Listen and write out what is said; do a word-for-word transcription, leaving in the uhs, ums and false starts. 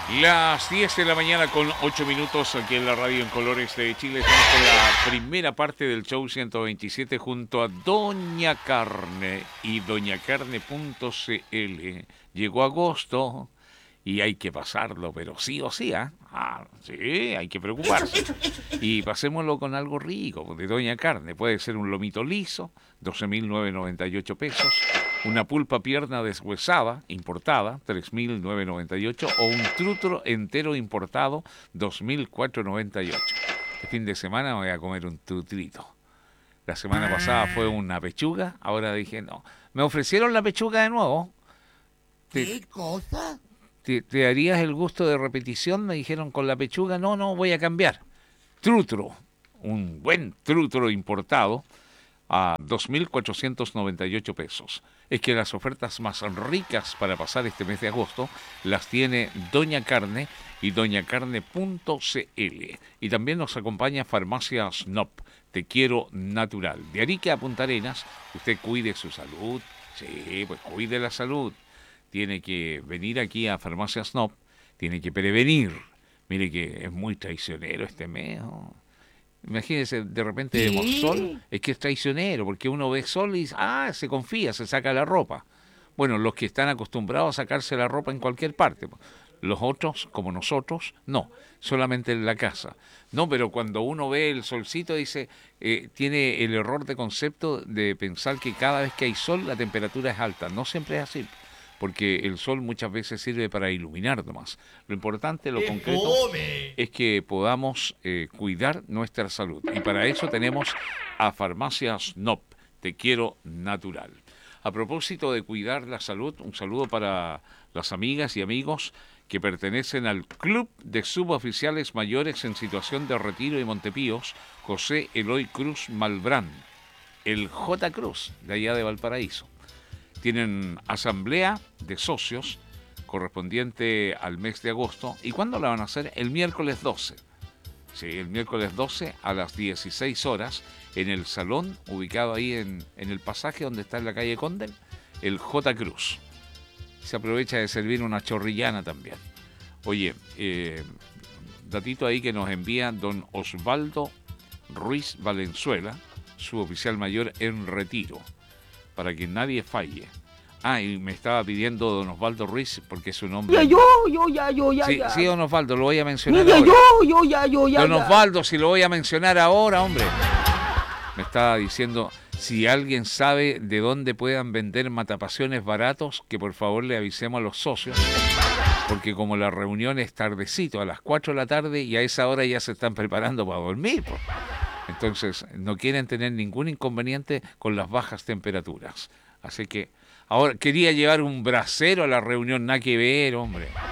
Las diez de la mañana con ocho minutos aquí en la radio en Colores de Chile. Estamos con la primera parte del show ciento veintisiete junto a Doña Carne y doña carne punto c l. Llegó agosto y hay que pasarlo, pero sí o sí, ¿ah? Ah, sí, hay que preocuparse. Y pasémoslo con algo rico, de Doña Carne. Puede ser un lomito liso, doce mil novecientos noventa y ocho pesos. Una pulpa pierna deshuesada, importada, tres mil novecientos noventa y ocho. O un trutro entero importado, dos mil cuatrocientos noventa y ocho. Este fin de semana me voy a comer un trutrito. La semana pasada fue una pechuga, ahora dije no. Me ofrecieron la pechuga de nuevo. ¿Qué cosa? ¿Te, te darías el gusto de repetición? Me dijeron con la pechuga, no, no, voy a cambiar. Trutro, un buen trutro importado a dos mil cuatrocientos noventa y ocho pesos. Es que las ofertas más ricas para pasar este mes de agosto las tiene Doña Carne y doña carne punto c l. Y también nos acompaña Farmacia Snop, Te Quiero Natural. De Arica a Punta Arenas, usted cuide su salud. Sí, pues cuide la salud. Tiene que venir aquí a Farmacia Snop, tiene que prevenir. Mire que es muy traicionero este mes, ¿no? Imagínense, de repente vemos sol, ¿Qué? es que es traicionero, porque uno ve sol y dice, ah, se confía, se saca la ropa. Bueno, los que están acostumbrados a sacarse la ropa en cualquier parte. Los otros, como nosotros, no, solamente en la casa. No, pero cuando uno ve el solcito, dice, eh, tiene el error de concepto de pensar que cada vez que hay sol la temperatura es alta. No siempre es así, porque el sol muchas veces sirve para iluminar nomás. Lo importante, lo ¡Qué concreto, fome! es que podamos eh, cuidar nuestra salud. Y para eso tenemos a Farmacia Snop, Te Quiero Natural. A propósito de cuidar la salud, un saludo para las amigas y amigos que pertenecen al Club de Suboficiales Mayores en Situación de Retiro y Montepíos, José Eloy Cruz Malbrán, el J. Cruz, de allá de Valparaíso. Tienen asamblea de socios correspondiente al mes de agosto. ¿Y cuándo la van a hacer? El miércoles doce. Sí, el miércoles doce a las dieciséis horas en el salón ubicado ahí en, en el pasaje donde está en la calle Condel, el J. Cruz. Se aprovecha de servir una chorrillana también. Oye, eh, datito ahí que nos envía don Osvaldo Ruiz Valenzuela, su oficial mayor en retiro, para que nadie falle. Ah, y me estaba pidiendo don Osvaldo Ruiz, porque es su nombre. Ya yo, yo, ya, yo, ya, Sí, ya. sí, don Osvaldo, lo voy a mencionar Mira, ahora. yo, yo, ya, yo, ya, Don ya. Osvaldo, si lo voy a mencionar ahora, hombre. Me estaba diciendo, si alguien sabe de dónde puedan vender matapasiones baratos, que por favor le avisemos a los socios, porque como la reunión es tardecito, a las cuatro de la tarde, y a esa hora ya se están preparando para dormir, pues. Entonces, no quieren tener ningún inconveniente con las bajas temperaturas. Así que, ahora, quería llevar un brasero a la reunión, nada que ver, hombre.